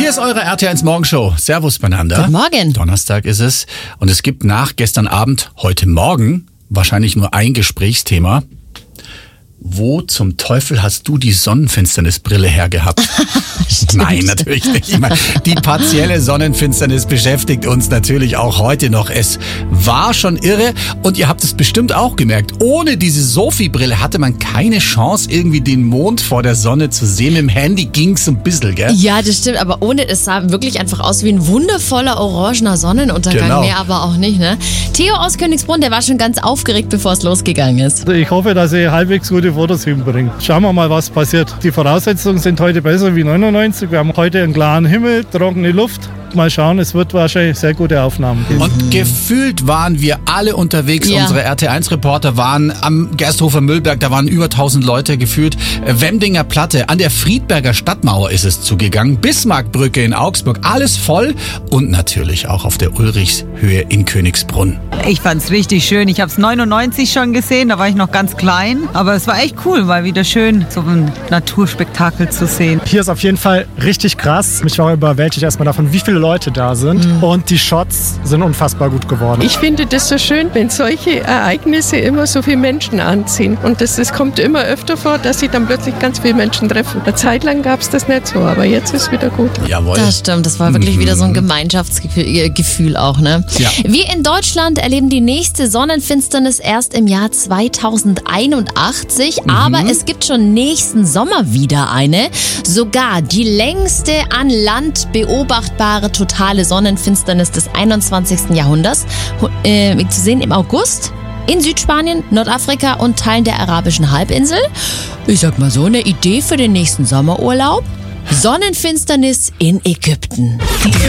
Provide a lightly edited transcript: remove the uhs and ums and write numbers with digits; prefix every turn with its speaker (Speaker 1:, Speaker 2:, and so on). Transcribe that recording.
Speaker 1: Hier ist eure RT1 Morgenshow. Servus beieinander.
Speaker 2: Guten Morgen.
Speaker 1: Donnerstag ist es und es gibt nach gestern Abend, heute Morgen, wahrscheinlich nur ein Gesprächsthema. Wo zum Teufel hast du die Sonnenfinsternisbrille hergehabt? Nein, natürlich nicht. Ich meine, die partielle Sonnenfinsternis beschäftigt uns natürlich auch heute noch. Es war schon irre und ihr habt es bestimmt auch gemerkt. Ohne diese Sophie-Brille hatte man keine Chance, irgendwie den Mond vor der Sonne zu sehen. Mit dem Handy ging's ein bisschen, gell?
Speaker 2: Ja, das stimmt, aber ohne, es sah wirklich einfach aus wie ein wundervoller orangener Sonnenuntergang.
Speaker 1: Genau.
Speaker 2: Mehr aber auch nicht, ne? Theo aus Königsbrunn, der war schon ganz aufgeregt, bevor es losgegangen ist.
Speaker 3: Ich hoffe, dass ich halbwegs gute Fotos hinbringe. Schauen wir mal, was passiert. Die Voraussetzungen sind heute besser wie 99. Wir haben heute einen klaren Himmel, trockene Luft. Mal schauen, es wird wahrscheinlich sehr gute Aufnahmen geben.
Speaker 1: Und gefühlt waren wir alle unterwegs.
Speaker 2: Ja.
Speaker 1: Unsere RT1-Reporter waren am Gersthofer Müllberg, da waren über 1000 Leute gefühlt. Wemdinger Platte, an der Friedberger Stadtmauer ist es zugegangen. Bismarckbrücke in Augsburg, alles voll. Und natürlich auch auf der Ulrichshöhe in Königsbrunn.
Speaker 4: Ich fand's richtig schön. Ich habe es 99 schon gesehen, da war ich noch ganz klein. Aber es war echt cool, mal wieder schön, so ein Naturspektakel zu sehen.
Speaker 5: Hier ist auf jeden Fall richtig krass. Ich war überwältigt erstmal davon, wie viele Leute da sind. Und die Shots sind unfassbar gut geworden.
Speaker 6: Ich finde das so schön, wenn solche Ereignisse immer so viele Menschen anziehen. Und das kommt immer öfter vor, dass sich dann plötzlich ganz viele Menschen treffen. Eine Zeit lang gab es das nicht so, aber jetzt ist es wieder gut.
Speaker 1: Jawohl.
Speaker 2: Das stimmt, das war wirklich wieder so ein Gemeinschaftsgefühl auch, ne?
Speaker 1: Ja.
Speaker 2: Wir in Deutschland erleben die nächste Sonnenfinsternis erst im Jahr 2081, aber es gibt schon nächsten Sommer wieder eine. Sogar die längste an Land beobachtbare totale Sonnenfinsternis des 21. Jahrhunderts, zu sehen im August in Südspanien, Nordafrika und Teilen der arabischen Halbinsel. Ich sag mal so, eine Idee für den nächsten Sommerurlaub? Sonnenfinsternis in Ägypten.